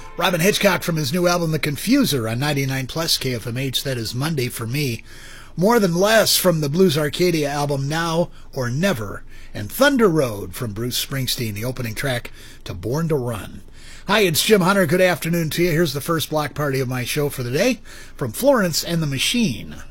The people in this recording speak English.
Robin Hitchcock from his new album, The Confuser, on 99 Plus KFMH. That is Monday for me. More Than Less from the Blues Arcadia album, Now or Never. And Thunder Road from Bruce Springsteen, the opening track to Born to Run. Hi, it's Jim Hunter. Good afternoon to you. Here's the first block party of my show for the day from Florence and the Machine.